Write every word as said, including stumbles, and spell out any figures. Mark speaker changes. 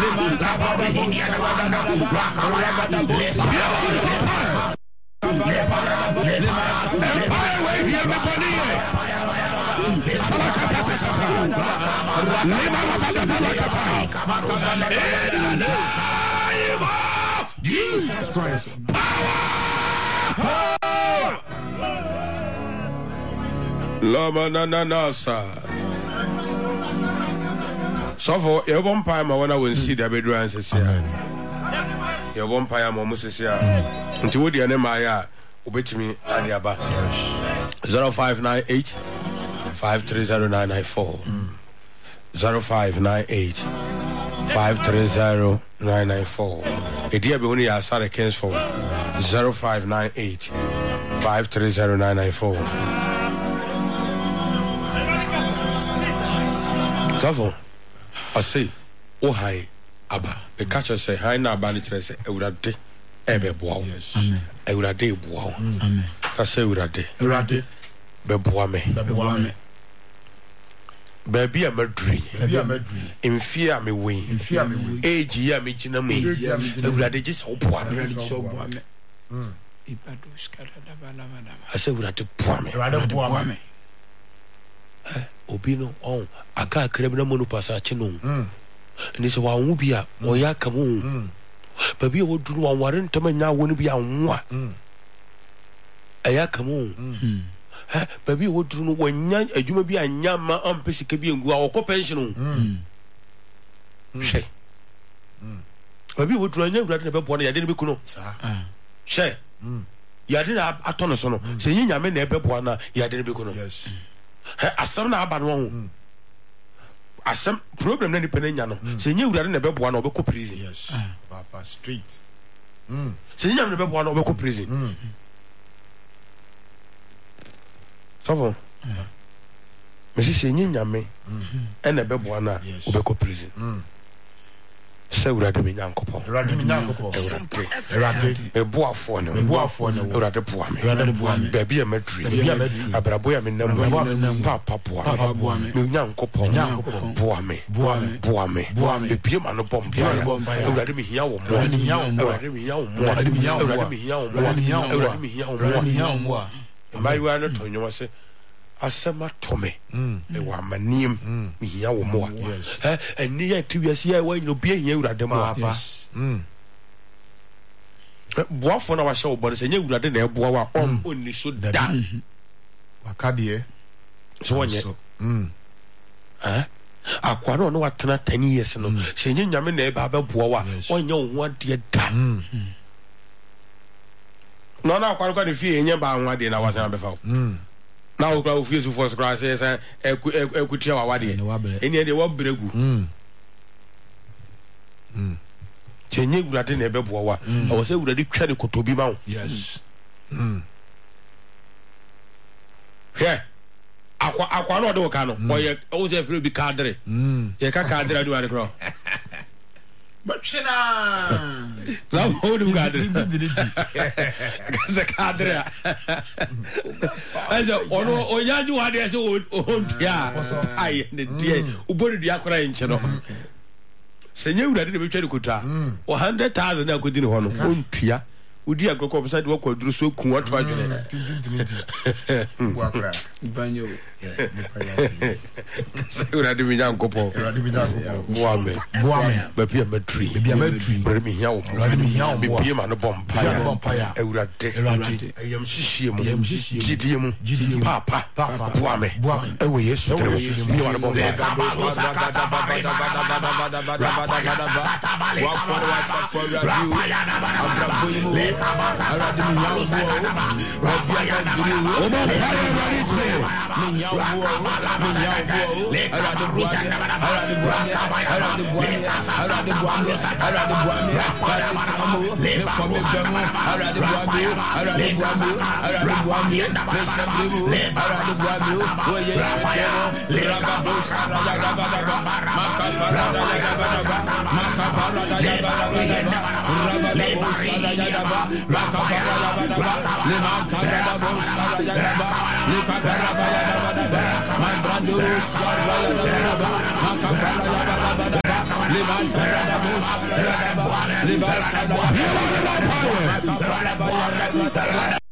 Speaker 1: Jesus Christ.
Speaker 2: Power! Lama na na na sa. So for your vampire, my one I will see the bedroom and say, your vampire, my Moses, until what the name I obey me and Yaba. Zero five nine eight five three zero nine nine four. Zero five nine eight five three zero nine nine four. A dear be only a Sarah Kens for zero five nine eight five three zero nine nine four. Tavo, I say, oh hi, Abba. The catcher say, hi na banity say, Eurade, Ebe Bow. Yes, Eurade Bow. Amen. I say, Eurade, Eurade, Bebuame, Bebuame. Baby, I'm a dream. Baby, I'm a dream. In fear, me win. In fear, me win. Age, ya me china me. Eurade just hope one. I say, Eurade Boame. Eurade Boame. Obino on aka kremna monu pasa chino mm ni se wa wu bia o ya kam mm baby wo duru wan waren tamanya woni bia nwa mm aya kam mm eh baby wo duru no wanya adwuma bia anya ma ampesi ka bia ngu a wo pension mm she mm baby wo duru anya urade na be bo na yade ne be kuno sa she mm yade na atono so no se nyinya me na e be bo na yade ne be kuno yes asam na aba no ho asam problem na ni penanya no se nye wurade na beboa na obekọ prison yes papa street mm se nye na beboa na obekọ prison mm so me se nye nyame e na beboa na obekọ prison mm se wurade me nyankopon wurade me nyankopon wurade e boafo no e boafo no wurade boa me wurade boa me baby e maduri baby e maduri abrabo ya me nam papa boa me me nyankopon boa me boa me boa me boa me baby ma no bom boa wurade me hia wo mo wurade me hia wo mo wurade me hia wo mo wurade me hia wo mo wurade me hia wo mo wurade me hia wo mo mai wa no to nyoma se asema tome mm e wa manim mi hia wo mo eh eni ya tiwiase ya wa nyino bia hia urade mo papa mm boafo na wa hye wo bone se nya urade na e boa wa on onni so da wakade so wonye mm eh akwaro no watena ten years no se nya nyame na e ba ba boa wa onye wo ade da mm no na akwaro ka ne fie nya ba anwa de na wasan be fa mm na o kra o fie su force kra say say ekutia wa wade eni de wo bregu mm mm chenye gurade na ebeboa wa o say gurade twa de kotobi ma wo yes mm he akwa akwa no de wo ka no o ye o say free bi kadre mm ye ka kadre adu ade kro Bachina la ho du kadre ka kadre aso ono onyaju ade se o ntia ai ne die ubodi dia kora enche no senye urade de betwa de kota o one hundred thousand na kodini ho no ontua udi agokọ besa de wakọ duru so kun wato adwene wakra banyo urade mi nyankopọ urade mi nyankopọ boame boame ba pia matri bia matri urade mi hia wo urade mi hia wo bia ma no bompa ya urade urade ayam hihie mu gidie mu papa papa boame ewe yesu tere mi wa no bompa wa for wa for radio Kabasa Aradimi Yawo Rabia Duru Omo Fire Raditre Minyawo Minyawo Aradibuani Aradibuani Aradibuani Aradibuani Aradibuani Pasitamo Nekome Bemu Aradibuani Aradibuani Aradibuani Meshabrimu Aradibuani Oye Sekero Rabado Sarayagababa Makabara Yagababa Makabara Yagababa Rabado Sarayagababa Rakabara Yabadaba, Limakabara Bosara Yababa, Likabara Yabadaba, my brand new Sara Yababa, Makabara Yabadaba,
Speaker 3: Libanta